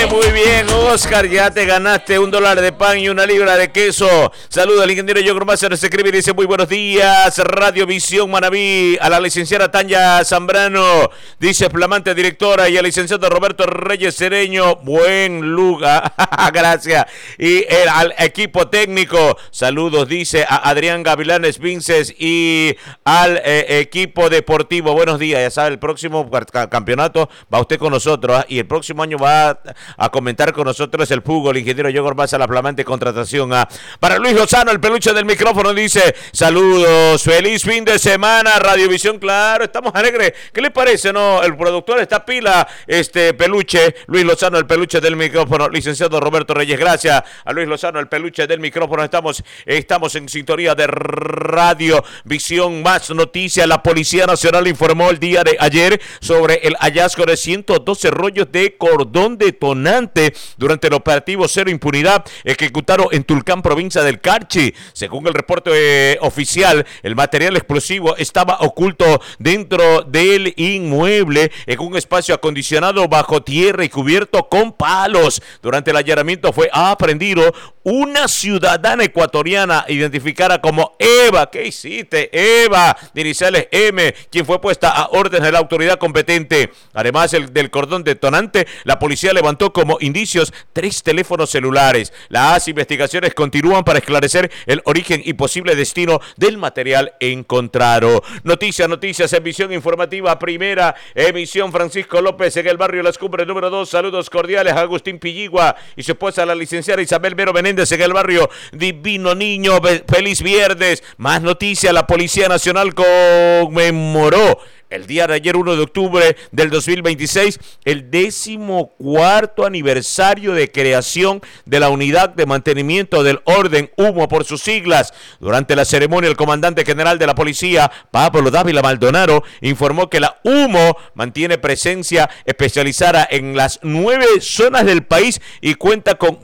muy bien, Oscar, ya te ganaste $1 de pan y 1 libra de queso. Saluda al ingeniero Yogurt Master, se escribe y dice muy buenos días, Radio Visión Manabí, a la licenciada Tanya Zambrano, dice flamante directora, y al licenciado Roberto Reyes Cereño, buen lugar, gracias, y al equipo técnico, saludos, dice a Adrián Gavilanes Vinces y al equipo deportivo, buenos días, ya sabe, el próximo campeonato va usted con nosotros, y el próximo año va a comentar con nosotros el fútbol, ingeniero Yogurt Master, la flamante contratación. Para Luis Lozano, el peluche del micrófono, dice, saludos, feliz fin de semana, Radiovisión, claro, estamos alegres, ¿qué le parece, no? El productor está pila, peluche, Luis Lozano, el peluche del micrófono, licenciado Roberto Reyes, gracias a Luis Lozano, el peluche del micrófono, estamos en sintonía de Radio Visión. Más noticias, la Policía Nacional informó el día de ayer sobre el hallazgo de 112 rollos de cordón detonante durante el operativo Cero Impunidad ejecutado en Tulcán, provincia del Carchi. Según el reporte oficial, el material explosivo estaba oculto dentro del inmueble en un espacio acondicionado bajo tierra y cubierto con palos. Durante el allanamiento fue aprehendido una ciudadana ecuatoriana identificada como Eva. ¿Qué hiciste, Eva? De iniciales M, quien fue puesta a órdenes de la autoridad competente. Además del cordón detonante, la policía levantó como indicios 3 teléfonos celulares. Las investigaciones continúan para esclarecer el origen y posible destino del material encontrado. Noticias en Visión Informativa, primera emisión. Francisco López en el barrio Las Cumbres número 2. Saludos cordiales a Agustín Pilligua y su esposa, la licenciada Isabel Vero Menéndez en el barrio Divino Niño. Feliz viernes. Más noticias, la Policía Nacional conmemoró el día de ayer, 1 de octubre del 2026, el 14º aniversario de creación de la Unidad de Mantenimiento del Orden, UMO por sus siglas. Durante la ceremonia, el comandante general de la policía, Pablo Dávila Maldonado, informó que la UMO mantiene presencia especializada en las 9 zonas del país y cuenta con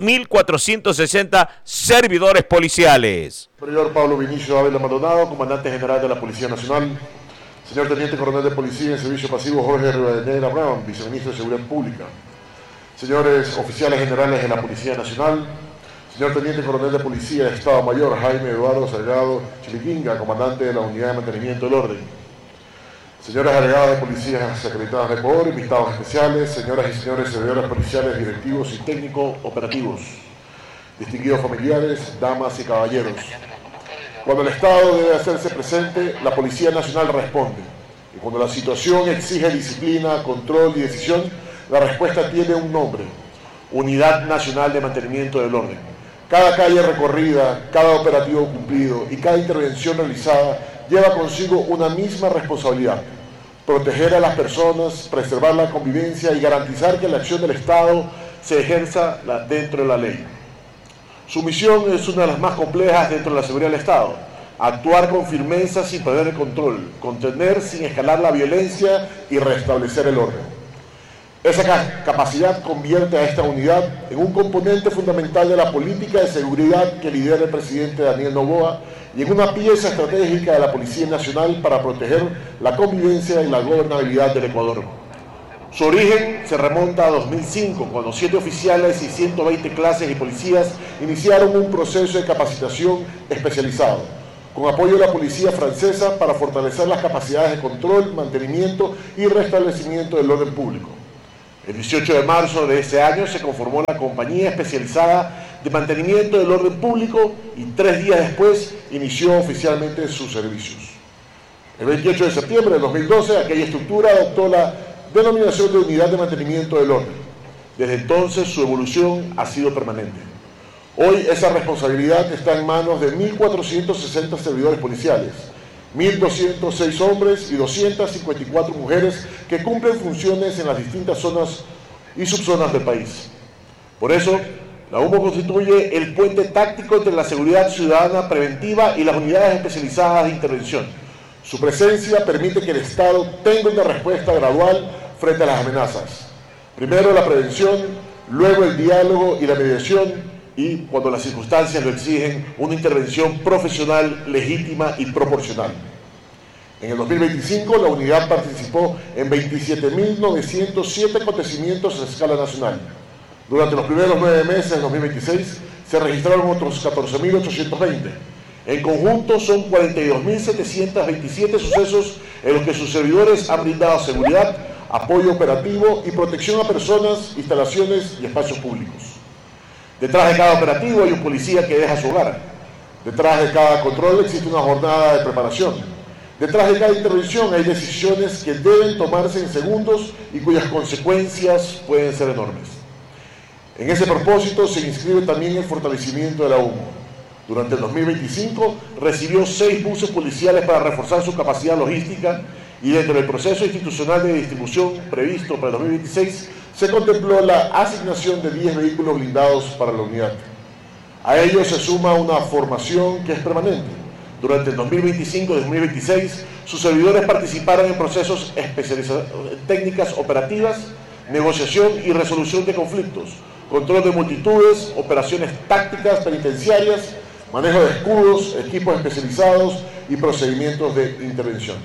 1.460 servidores policiales. Superior Pablo Vinicio Dávila Maldonado, comandante general de la Policía Nacional. Señor Teniente Coronel de Policía en Servicio Pasivo Jorge Rivadeneira Brown, Viceministro de Seguridad Pública. Señores oficiales generales de la Policía Nacional. Señor Teniente Coronel de Policía de Estado Mayor Jaime Eduardo Salgado Chiliquinga, comandante de la Unidad de Mantenimiento del Orden. Señoras agregadas de policías acreditadas de Ecuador, invitados especiales, señoras y señores servidores policiales, directivos y técnicos operativos, distinguidos familiares, damas y caballeros. Cuando el Estado debe hacerse presente, la Policía Nacional responde. Y cuando la situación exige disciplina, control y decisión, la respuesta tiene un nombre: Unidad Nacional de Mantenimiento del Orden. Cada calle recorrida, cada operativo cumplido y cada intervención realizada lleva consigo una misma responsabilidad: proteger a las personas, preservar la convivencia y garantizar que la acción del Estado se ejerza dentro de la ley. Su misión es una de las más complejas dentro de la seguridad del Estado: actuar con firmeza sin perder el control, contener sin escalar la violencia y restablecer el orden. Esa capacidad convierte a esta unidad en un componente fundamental de la política de seguridad que lidera el presidente Daniel Noboa y en una pieza estratégica de la Policía Nacional para proteger la convivencia y la gobernabilidad del Ecuador. Su origen se remonta a 2005, cuando 7 oficiales y 120 clases y policías iniciaron un proceso de capacitación especializado, con apoyo de la policía francesa para fortalecer las capacidades de control, mantenimiento y restablecimiento del orden público. El 18 de marzo de ese año se conformó la Compañía Especializada de Mantenimiento del Orden Público y 3 días después inició oficialmente sus servicios. El 28 de septiembre de 2012, aquella estructura adoptó la denominación de Unidad de Mantenimiento del Orden. Desde entonces su evolución ha sido permanente. Hoy esa responsabilidad está en manos de 1.460 servidores policiales, 1.206 hombres y 254 mujeres que cumplen funciones en las distintas zonas y subzonas del país. Por eso, la UMO constituye el puente táctico entre la seguridad ciudadana preventiva y las unidades especializadas de intervención. Su presencia permite que el Estado tenga una respuesta gradual frente a las amenazas. Primero la prevención, luego el diálogo y la mediación y, cuando las circunstancias lo exigen, una intervención profesional, legítima y proporcional. En el 2025 la unidad participó en 27.907 acontecimientos a escala nacional. Durante los primeros 9 meses de 2026 se registraron otros 14.820. En conjunto son 42.727 sucesos en los que sus servidores han brindado seguridad, apoyo operativo y protección a personas, instalaciones y espacios públicos. Detrás de cada operativo hay un policía que deja su hogar. Detrás de cada control existe una jornada de preparación. Detrás de cada intervención hay decisiones que deben tomarse en segundos y cuyas consecuencias pueden ser enormes. En ese propósito se inscribe también el fortalecimiento de la UMO. Durante el 2025 recibió 6 buses policiales para reforzar su capacidad logística y dentro del proceso institucional de distribución previsto para el 2026 se contempló la asignación de 10 vehículos blindados para la unidad. A ello se suma una formación que es permanente. Durante el 2025 y 2026 sus servidores participaron en procesos técnicas operativas, negociación y resolución de conflictos, control de multitudes, operaciones tácticas penitenciarias, manejo de escudos, equipos especializados y procedimientos de intervención.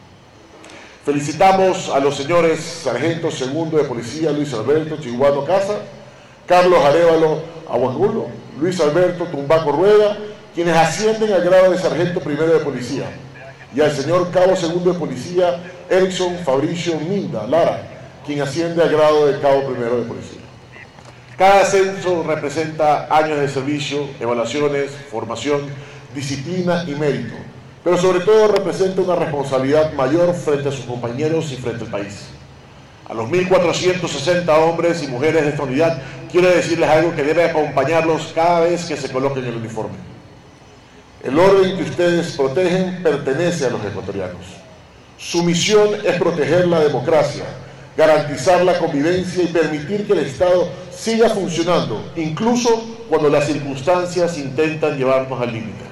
Felicitamos a los señores sargentos segundo de policía Luis Alberto Chiguano Casa, Carlos Arévalo Aguangulo, Luis Alberto Tumbaco Rueda, quienes ascienden al grado de sargento primero de policía, y al señor cabo segundo de policía Erickson Fabricio Minda Lara, quien asciende al grado de cabo primero de policía. Cada ascenso representa años de servicio, evaluaciones, formación, disciplina y mérito, pero sobre todo representa una responsabilidad mayor frente a sus compañeros y frente al país. A los 1.460 hombres y mujeres de esta unidad quiero decirles algo que debe acompañarlos cada vez que se coloquen el uniforme. El orden que ustedes protegen pertenece a los ecuatorianos. Su misión es proteger la democracia, garantizar la convivencia y permitir que el Estado siga funcionando, incluso cuando las circunstancias intentan llevarnos al límite.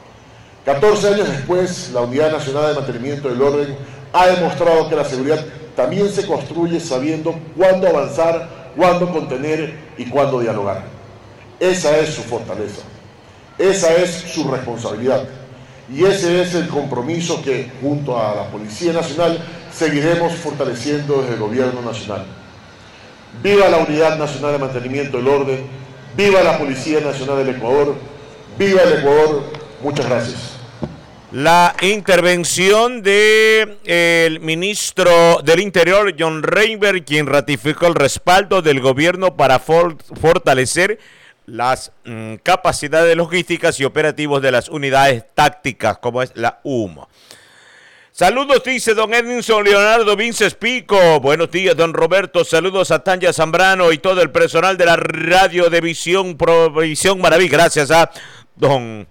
14 años después, la Unidad Nacional de Mantenimiento del Orden ha demostrado que la seguridad también se construye sabiendo cuándo avanzar, cuándo contener y cuándo dialogar. Esa es su fortaleza, esa es su responsabilidad y ese es el compromiso que, junto a la Policía Nacional, seguiremos fortaleciendo desde el Gobierno Nacional. ¡Viva la Unidad Nacional de Mantenimiento del Orden! ¡Viva la Policía Nacional del Ecuador! ¡Viva el Ecuador! Muchas gracias. La intervención del ministro del Interior, John Reinberg, quien ratificó el respaldo del gobierno para fortalecer las capacidades logísticas y operativos de las unidades tácticas, como es la UMO. Saludos, dice don Edinson Leonardo Vinces Pico. Buenos días, don Roberto. Saludos a Tanya Zambrano y todo el personal de la radio de Visión Maraví. Gracias a don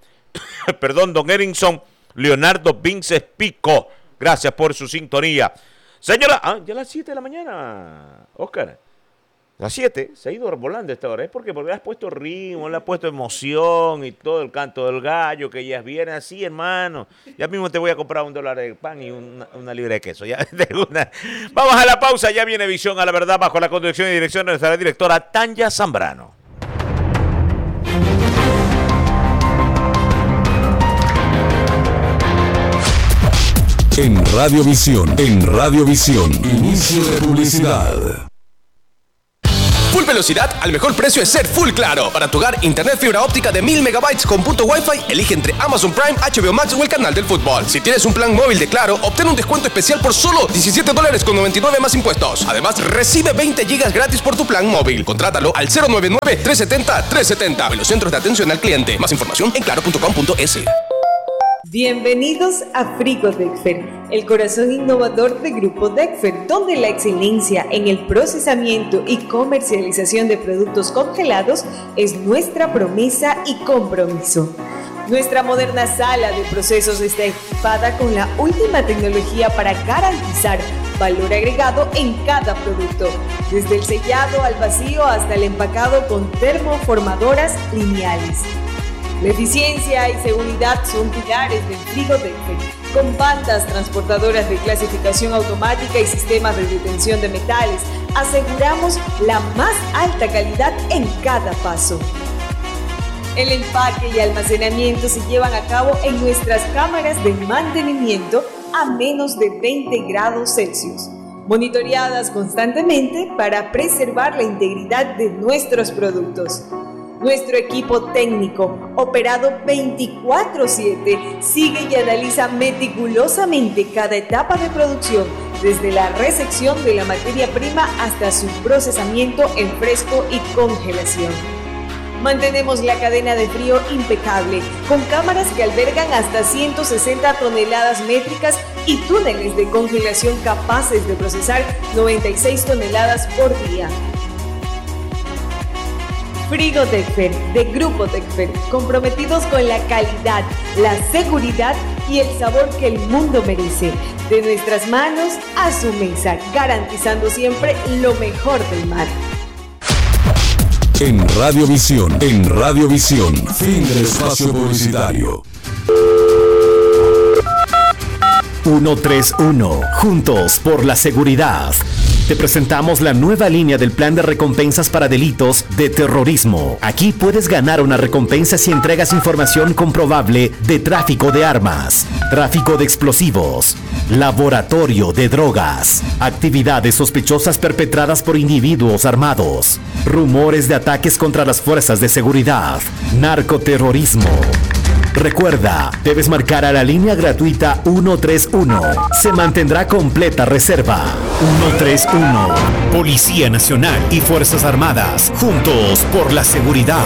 Edinson Leonardo Vinces Pico. Gracias por su sintonía. Señora, ya a las 7 de la mañana, Oscar. Las 7, se ha ido volando esta hora. ¿Es porque le has puesto ritmo, le has puesto emoción y todo el canto del gallo, que ya viene así, hermano? Ya mismo te voy a comprar $1 de pan y una libra de queso. Ya, Vamos a la pausa, ya viene Visión a la Verdad bajo la conducción y dirección de nuestra directora Tanya Zambrano. En Radiovisión, inicio de publicidad. Full velocidad al mejor precio es ser Full Claro. Para tu hogar, internet fibra óptica de 1000 megabytes con punto Wi-Fi, elige entre Amazon Prime, HBO Max o el canal del fútbol. Si tienes un plan móvil de Claro, obtén un descuento especial por solo $17.99 más impuestos. Además, recibe 20 gigas gratis por tu plan móvil. Contrátalo al 099-370-370. Velocentros de atención al cliente. Más información en claro.com.es. Bienvenidos a Frigo Dexfer, el corazón innovador de Grupo Dexfer, donde la excelencia en el procesamiento y comercialización de productos congelados es nuestra promesa y compromiso. Nuestra moderna sala de procesos está equipada con la última tecnología para garantizar valor agregado en cada producto, desde el sellado al vacío hasta el empacado con termoformadoras lineales. La eficiencia y seguridad son pilares del Frigo Dexfer, con bandas transportadoras de clasificación automática y sistemas de detención de metales. Aseguramos la más alta calidad en cada paso. El empaque y almacenamiento se llevan a cabo en nuestras cámaras de mantenimiento a menos de 20 grados Celsius. monitoreadas constantemente para preservar la integridad de nuestros productos. Nuestro equipo técnico, operado 24/7, sigue y analiza meticulosamente cada etapa de producción, desde la recepción de la materia prima hasta su procesamiento en fresco y congelación. Mantenemos la cadena de frío impecable, con cámaras que albergan hasta 160 toneladas métricas y túneles de congelación capaces de procesar 96 toneladas por día. Frigo Decfer, de Grupo Decfer, comprometidos con la calidad, la seguridad y el sabor que el mundo merece. De nuestras manos a su mesa, garantizando siempre lo mejor del mar. En Radiovisión, fin del espacio publicitario. 131, juntos por la seguridad. Te presentamos la nueva línea del plan de recompensas para delitos de terrorismo. Aquí puedes ganar una recompensa si entregas información comprobable de tráfico de armas, tráfico de explosivos, laboratorio de drogas, actividades sospechosas perpetradas por individuos armados, rumores de ataques contra las fuerzas de seguridad, narcoterrorismo. Recuerda, debes marcar a la línea gratuita 131. Se mantendrá completa reserva. 131. Policía Nacional y Fuerzas Armadas. Juntos por la seguridad.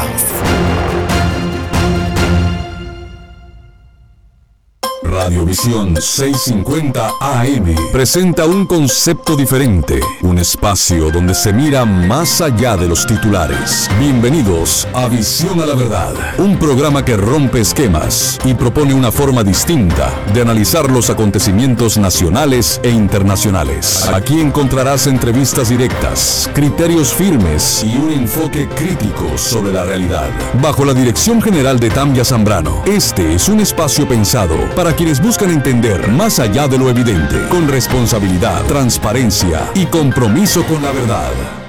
Radiovisión 650 AM presenta un concepto diferente, un espacio donde se mira más allá de los titulares. Bienvenidos a Visión a la Verdad, un programa que rompe esquemas y propone una forma distinta de analizar los acontecimientos nacionales e internacionales. Aquí encontrarás entrevistas directas, criterios firmes y un enfoque crítico sobre la realidad. Bajo la dirección general de Tanya Zambrano, este es un espacio pensado para quienes buscan entender más allá de lo evidente, con responsabilidad, transparencia y compromiso con la verdad.